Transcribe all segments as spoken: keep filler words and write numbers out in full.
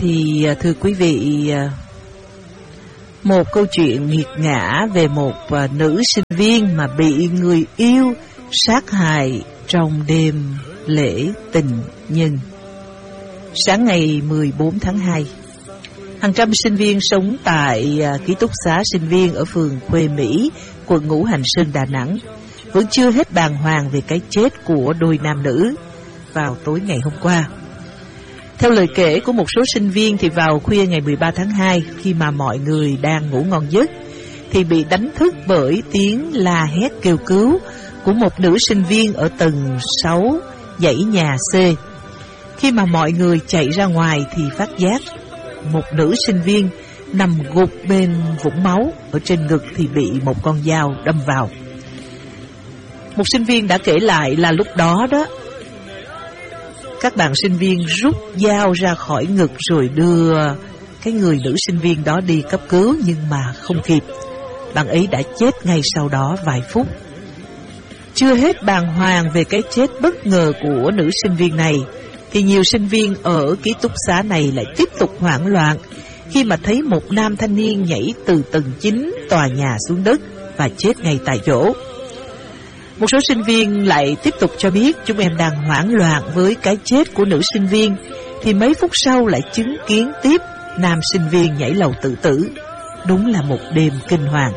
Thì thưa quý vị, một câu chuyện nghiệt ngã về một nữ sinh viên mà bị người yêu sát hại trong đêm lễ tình nhân. Sáng ngày mười bốn tháng hai, hàng trăm sinh viên sống tại ký túc xá sinh viên ở phường Khuê Mỹ, quận Ngũ Hành Sơn, Đà Nẵng vẫn chưa hết bàng hoàng về cái chết của đôi nam nữ vào tối ngày hôm qua. Theo lời kể của một số sinh viên thì vào khuya ngày mười ba tháng hai, khi mà mọi người đang ngủ ngon giấc thì bị đánh thức bởi tiếng la hét kêu cứu của một nữ sinh viên ở tầng sáu dãy nhà C. Khi mà mọi người chạy ra ngoài thì phát giác một nữ sinh viên nằm gục bên vũng máu, ở trên ngực thì bị một con dao đâm vào. Một sinh viên đã kể lại là lúc đó đó, các bạn sinh viên rút dao ra khỏi ngực rồi đưa cái người nữ sinh viên đó đi cấp cứu, nhưng mà không kịp. Bạn ấy đã chết ngay sau đó vài phút. Chưa hết bàng hoàng về cái chết bất ngờ của nữ sinh viên này, thì nhiều sinh viên ở ký túc xá này lại tiếp tục hoảng loạn khi mà thấy một nam thanh niên nhảy từ tầng chín tòa nhà xuống đất và chết ngay tại chỗ. Một số sinh viên lại tiếp tục cho biết chúng em đang hoảng loạn với cái chết của nữ sinh viên, thì mấy phút sau lại chứng kiến tiếp nam sinh viên nhảy lầu tự tử. Đúng là một đêm kinh hoàng.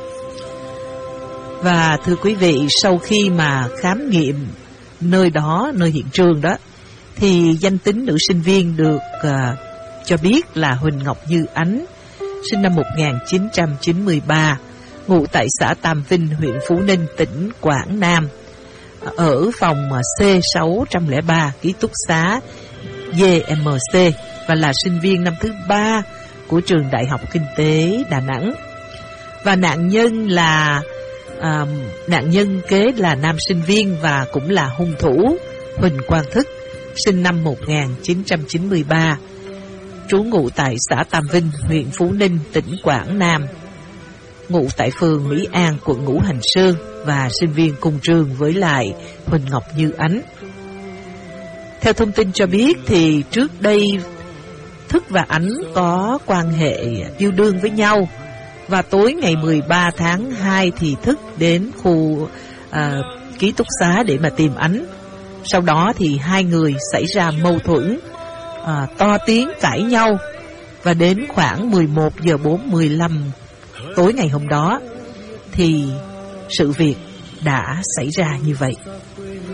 Và thưa quý vị, sau khi mà khám nghiệm nơi đó, nơi hiện trường đó, thì danh tính nữ sinh viên được uh, cho biết là Huỳnh Ngọc Như Ánh, sinh năm một nghìn chín trăm chín mươi ba, ngụ tại xã Tam Vinh, huyện Phú Ninh, tỉnh Quảng Nam, ở phòng C sáu không ba, ký túc xá giê em xê, và là sinh viên năm thứ ba của trường Đại học Kinh tế Đà Nẵng. Và nạn nhân là à, nạn nhân kế là nam sinh viên và cũng là hung thủ Huỳnh Quang Thức, sinh năm một nghìn chín trăm chín mươi ba, trú ngụ tại xã Tam Vinh, huyện Phú Ninh, tỉnh Quảng Nam, ngụ tại phường Mỹ An, quận Ngũ Hành Sơn, và sinh viên cùng trường với lại Huỳnh Ngọc Như Ánh. Theo thông tin cho biết thì trước đây Thức và Ánh có quan hệ yêu đương với nhau, và tối ngày mười ba tháng hai thì Thức đến khu à, ký túc xá để mà tìm Ánh. Sau đó thì hai người xảy ra mâu thuẫn, à, to tiếng cãi nhau, và đến khoảng mười một giờ bốn mươi lăm tối ngày hôm đó thì sự việc đã xảy ra như vậy.